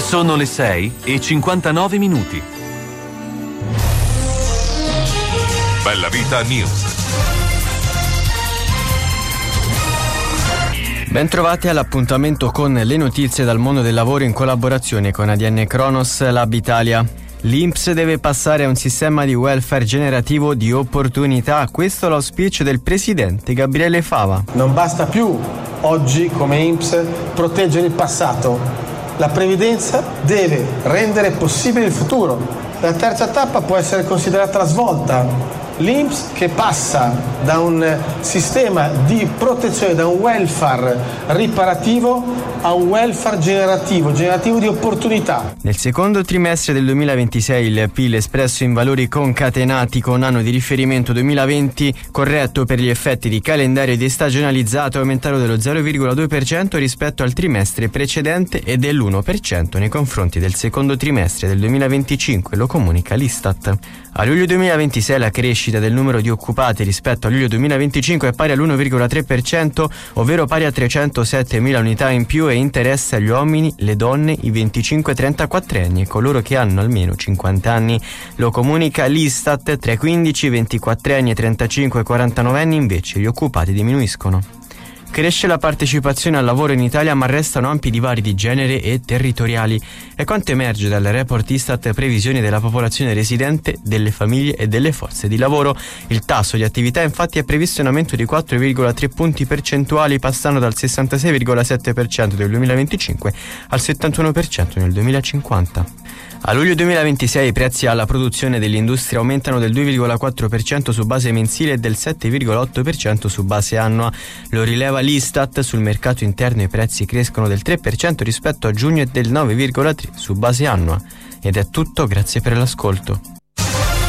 Sono le 6:59. Bella Vita News. Bentrovati all'appuntamento con le notizie dal mondo del lavoro in collaborazione con ADN Cronos Lab Italia. L'INPS deve passare a un sistema di welfare generativo di opportunità. Questo è l'auspicio del presidente Gabriele Fava. Non basta più oggi come INPS proteggere il passato. La previdenza deve rendere possibile il futuro. La terza tappa può essere considerata la svolta. L'INPS che passa da un sistema di protezione, da un welfare riparativo a un welfare generativo di opportunità. Nel secondo trimestre del 2026 il PIL espresso in valori concatenati con anno di riferimento 2020, corretto per gli effetti di calendario e destagionalizzato, è aumentato dello 0,2% rispetto al trimestre precedente e dell'1% nei confronti del secondo trimestre del 2025, lo comunica l'Istat. A luglio 2026 la crescita del numero di occupati rispetto a luglio 2025 è pari all'1,3%, ovvero pari a 307.000 unità in più, e interessa gli uomini, le donne, i 25-34 anni e coloro che hanno almeno 50 anni. Lo comunica l'Istat. Tra i 15, 24 anni e 35-49 anni invece gli occupati diminuiscono. Cresce la partecipazione al lavoro in Italia, ma restano ampi divari di genere e territoriali. È quanto emerge dal report Istat Previsioni della popolazione residente, delle famiglie e delle forze di lavoro. Il tasso di attività infatti è previsto in aumento di 4,3 punti percentuali, passando dal 66,7% del 2025 al 71% nel 2050. A luglio 2026 i prezzi alla produzione dell'industria aumentano del 2,4% su base mensile e del 7,8% su base annua. Lo rileva l'Istat. Sul mercato interno i prezzi crescono del 3% rispetto a giugno e del 9,3% su base annua. Ed è tutto, grazie per l'ascolto.